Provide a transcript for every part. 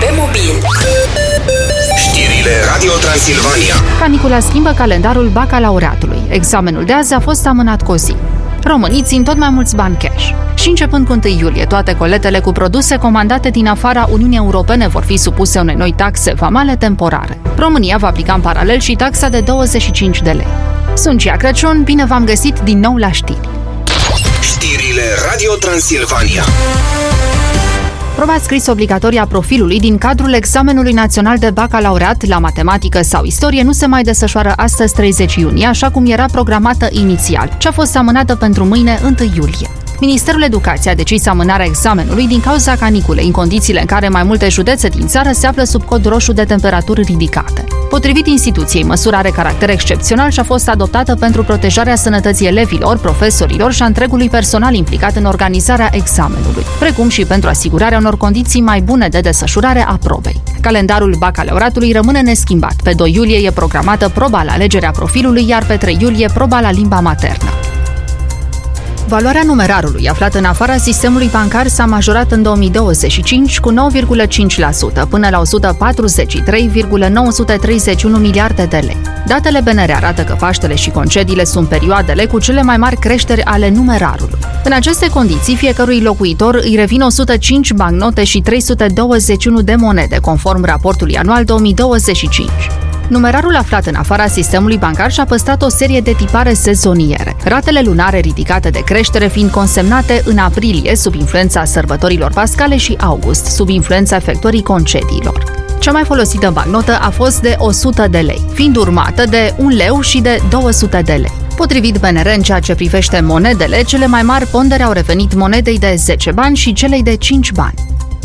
pe mobil. Știrile Radio Transilvania. Canicula schimbă calendarul bacalaureatului. Examenul de azi a fost amânat cu o zi. Românii țin tot mai mulți bani cash. Și începând cu 1 iulie, toate coletele cu produse comandate din afara Uniunii Europene vor fi supuse unei noi taxe vamale temporare. România va aplica în paralel și taxa de 25 de lei. Sunt Cia Crăciun, bine v-am găsit din nou la știri. Știrile Radio Transilvania. Proba scris obligatorie a profilului din cadrul examenului național de bacalaureat la matematică sau istorie nu se mai desfășoară astăzi 30 iunie, așa cum era programată inițial, ce a fost amânată pentru mâine 1 iulie. Ministerul Educației a decis amânarea examenului din cauza caniculei, în condițiile în care mai multe județe din țară se află sub cod roșu de temperaturi ridicate. Potrivit instituției, măsura are caracter excepțional și a fost adoptată pentru protejarea sănătății elevilor, profesorilor și a întregului personal implicat în organizarea examenului, precum și pentru asigurarea unor condiții mai bune de desfășurare a probei. Calendarul bacalaureatului rămâne neschimbat. Pe 2 iulie e programată proba la alegerea profilului, iar pe 3 iulie proba la limba maternă. Valoarea numerarului aflat în afara sistemului bancar s-a majorat în 2025 cu 9,5% până la 143,931 miliarde de lei. Datele BNR arată că Paștele și concediile sunt perioadele cu cele mai mari creșteri ale numerarului. În aceste condiții, fiecărui locuitor îi revin 105 bancnote și 321 de monede, conform raportului anual 2025. Numerarul aflat în afara sistemului bancar și-a păstrat o serie de tipare sezoniere, ratele lunare ridicate de creștere fiind consemnate în aprilie sub influența sărbătorilor pascale și august, sub influența efectuării concediilor. Cea mai folosită bancnotă a fost de 100 de lei, fiind urmată de 1 leu și de 200 de lei. Potrivit BNR, în ceea ce privește monedele, cele mai mari pondere au revenit monedei de 10 bani și celei de 5 bani.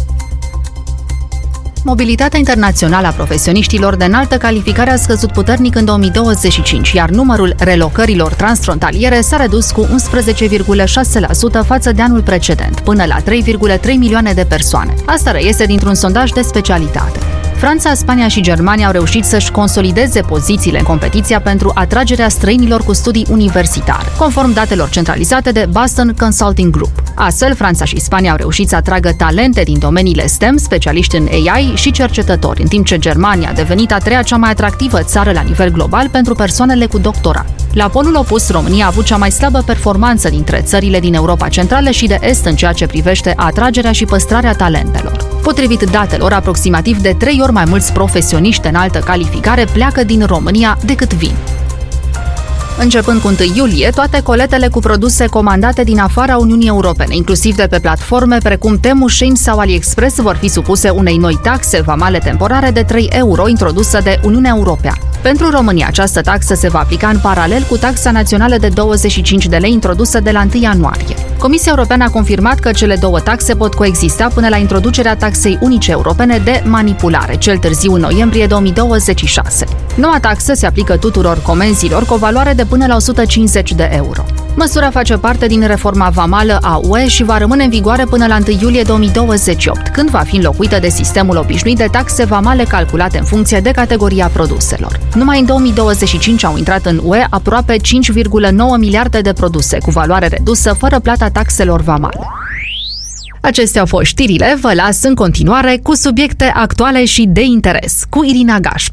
Mobilitatea internațională a profesioniștilor de înaltă calificare a scăzut puternic în 2025, iar numărul relocărilor transfrontaliere s-a redus cu 11,6% față de anul precedent, până la 3,3 milioane de persoane. Asta reiese dintr-un sondaj de specialitate. Franța, Spania și Germania au reușit să-și consolideze pozițiile în competiția pentru atragerea străinilor cu studii universitare, conform datelor centralizate de Boston Consulting Group. Astfel, Franța și Spania au reușit să atragă talente din domeniile STEM, specialiști în AI și cercetători, în timp ce Germania a devenit a treia cea mai atractivă țară la nivel global pentru persoanele cu doctorat. La polul opus, România a avut cea mai slabă performanță dintre țările din Europa Centrală și de Est în ceea ce privește atragerea și păstrarea talentelor. Potrivit datelor, aproximativ de 3 ori mai mulți profesioniști în altă calificare pleacă din România decât vin. Începând cu 1 iulie, toate coletele cu produse comandate din afara Uniunii Europene, inclusiv de pe platforme precum Temu, Shein sau AliExpress, vor fi supuse unei noi taxe vamale temporare de 3 euro introdusă de Uniunea Europeană. Pentru România, această taxă se va aplica în paralel cu taxa națională de 25 de lei introdusă de la 1 ianuarie. Comisia Europeană a confirmat că cele două taxe pot coexista până la introducerea taxei unice europene de manipulare, cel târziu în noiembrie 2026. Noua taxă se aplică tuturor comenzilor cu o valoare de până la 150 de euro. Măsura face parte din reforma vamală a UE și va rămâne în vigoare până la 1 iulie 2028, când va fi înlocuită de sistemul obișnuit de taxe vamale calculate în funcție de categoria produselor. Numai în 2025 au intrat în UE aproape 5,9 miliarde de produse cu valoare redusă fără plata taxelor vamale. Acestea au fost știrile, vă las în continuare cu subiecte actuale și de interes, cu Irina Gașpa.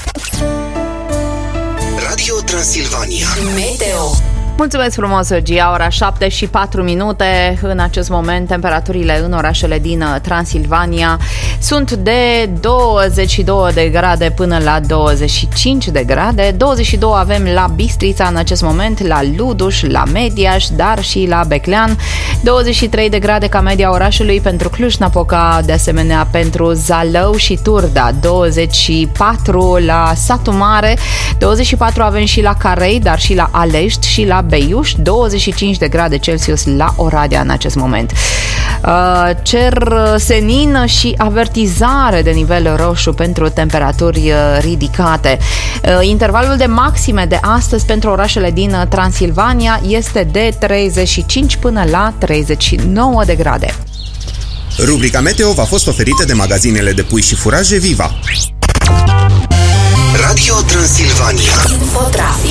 Radio Transilvania. Meteo. Mulțumesc frumos, Gia, ora 7 și 4 minute. În acest moment, temperaturile în orașele din Transilvania sunt de 22 de grade până la 25 de grade. 22 avem la Bistrița în acest moment, la Luduș, la Mediaș, dar și la Beclean. 23 de grade ca media orașului pentru Cluj-Napoca, de asemenea pentru Zalău și Turda. 24 la Satu Mare, 24 avem și la Carei, dar și la Alești și la Beiuș, 25 de grade Celsius la Oradea în acest moment. Cer senin și avertizare de nivel roșu pentru temperaturi ridicate. Intervalul de maxime de astăzi pentru orașele din Transilvania este de 35 până la 39 de grade. Rubrica Meteo v-a fost oferită de magazinele de pui și furaje Viva. Radio Transilvania. Infotrafic.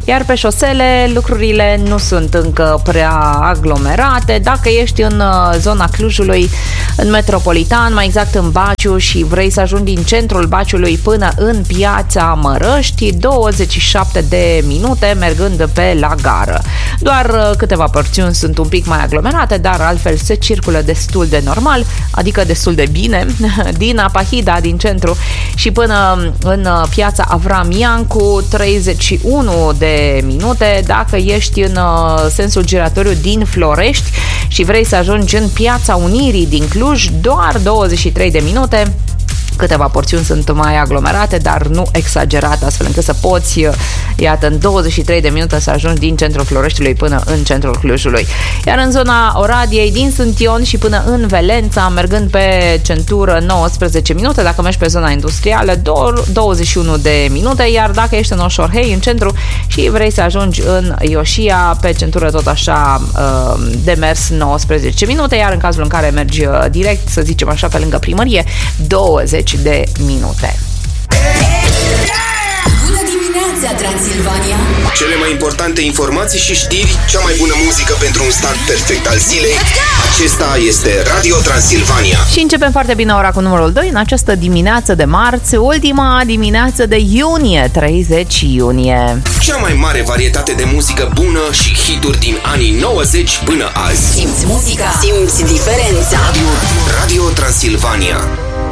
Iar pe șosele lucrurile nu sunt încă prea aglomerate. Dacă ești în zona Clujului, în Metropolitan, mai exact în Baciu, și vrei să ajungi din centrul Baciului până în Piața Mărăști, 27 de minute mergând pe la gară. Doar câteva porțiuni sunt un pic mai aglomerate, dar altfel se circulă destul de normal, adică destul de bine, din Apahida, din centru, și până în Piața Avram Iancu, 31 de minute. Dacă ești în sensul giratoriu din Florești și vrei să ajungi în Piața Unirii din Cluj, doar 23 de minute. Câteva porțiuni sunt mai aglomerate, dar nu exagerate, astfel încât să poți, iată, în 23 de minute să ajungi din centrul Floreștiului până în centrul Clujului. Iar în zona Oradiei, din Sântion și până în Velența, mergând pe centură, 19 minute. Dacă mergi pe zona industrială, 21 de minute. Iar dacă ești în Oșorhei, în centru, și vrei să ajungi în Ioșia, pe centură tot așa de mers, 19 minute. Iar în cazul în care mergi direct, să zicem așa, pe lângă primărie, 20 de minute. Bună dimineața, Transilvania! Cele mai importante informații și știri, cea mai bună muzică pentru un start perfect al zilei. Acesta este Radio Transilvania. Și începem foarte bine ora cu numărul 2 în această dimineață de marți, ultima dimineață de iunie, 30 iunie. Cea mai mare varietate de muzică bună și hituri din anii 90 până azi. Simți muzica, simți diferența. Radio Transilvania.